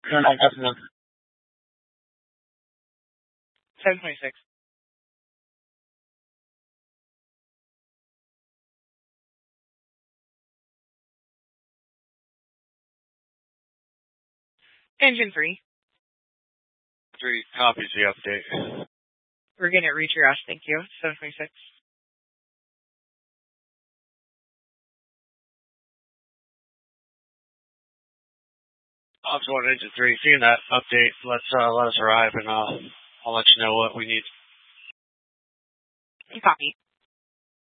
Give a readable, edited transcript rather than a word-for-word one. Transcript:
afternoon. 726. Engine 3. 3 copies the update. We're going to reach your ass, thank you. 726. Ops 1, Engine 3, seeing that update, let us arrive and I'll let you know what we need. Copy.